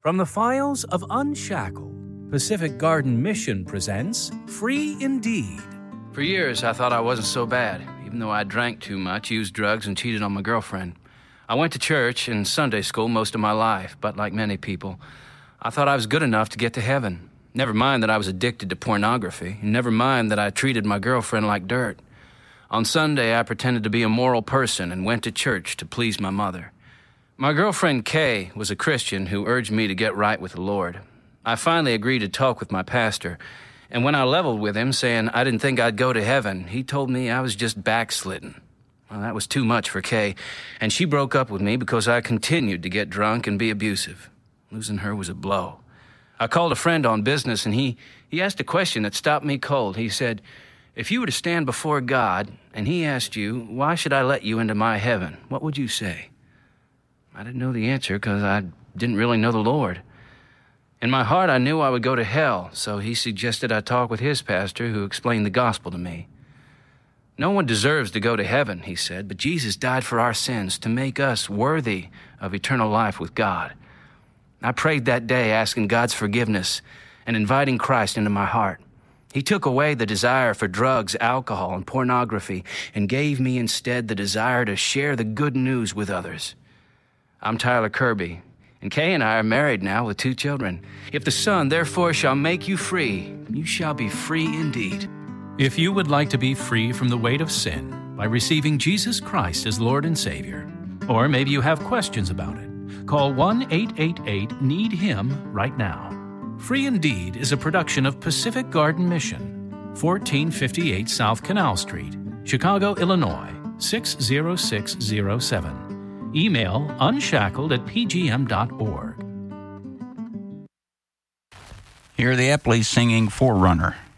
From the files of Unshackled, Pacific Garden Mission presents Free Indeed. For years, I thought I wasn't so bad, even though I drank too much, used drugs, and cheated on my girlfriend. I went to church and Sunday school most of my life, but like many people, I thought I was good enough to get to heaven. Never mind that I was addicted to pornography, and never mind that I treated my girlfriend like dirt. On Sunday, I pretended to be a moral person and went to church to please my mother. My girlfriend, Kay, was a Christian who urged me to get right with the Lord. I finally agreed to talk with my pastor, and when I leveled with him, saying I didn't think I'd go to heaven, he told me I was just backslidden. Well, that was too much for Kay, and she broke up with me because I continued to get drunk and be abusive. Losing her was a blow. I called a friend on business, and he asked a question that stopped me cold. He said, if you were to stand before God, and he asked you, why should I let you into my heaven, what would you say? I didn't know the answer because I didn't really know the Lord. In my heart, I knew I would go to hell, so he suggested I talk with his pastor, who explained the gospel to me. No one deserves to go to heaven, he said, but Jesus died for our sins to make us worthy of eternal life with God. I prayed that day asking God's forgiveness and inviting Christ into my heart. He took away the desire for drugs, alcohol, and pornography and gave me instead the desire to share the good news with others. I'm Tyler Kirby, and Kay and I are married now with 2 children. If the Son therefore shall make you free, you shall be free indeed. If you would like to be free from the weight of sin by receiving Jesus Christ as Lord and Savior, or maybe you have questions about it, call 1-888-NEED-HIM right now. Free Indeed is a production of Pacific Garden Mission, 1458 South Canal Street, Chicago, Illinois, 60607. Email unshackled@pgm.org. Here are the Epleys singing Forerunner.